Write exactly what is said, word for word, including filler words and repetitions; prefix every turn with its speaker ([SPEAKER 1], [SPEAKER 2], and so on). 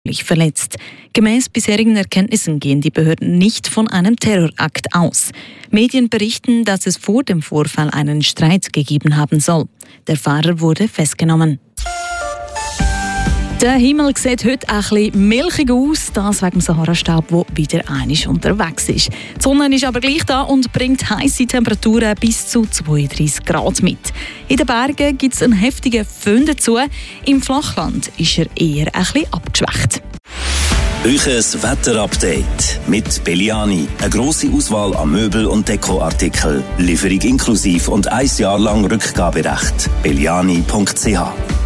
[SPEAKER 1] verletzt. Gemäß bisherigen Erkenntnissen gehen die Behörden nicht von einem Terrorakt aus. Medien berichten, dass es vor dem Vorfall einen Streit gegeben haben soll. Der Fahrer wurde festgenommen. Der Himmel sieht heute ein bisschen milchig aus, das wegen dem Sahara-Staub, der wieder einmal unterwegs ist. Die Sonne ist aber gleich da und bringt heisse Temperaturen bis zu zweiunddreißig Grad mit. In den Bergen gibt es einen heftigen Föhn dazu. Im Flachland ist er eher ein bisschen abgeschwächt.
[SPEAKER 2] Euches Wetterupdate mit Belliani. Eine grosse Auswahl an Möbel- und Dekoartikeln. Lieferung inklusiv und ein Jahr lang Rückgaberecht. belliani punkt c h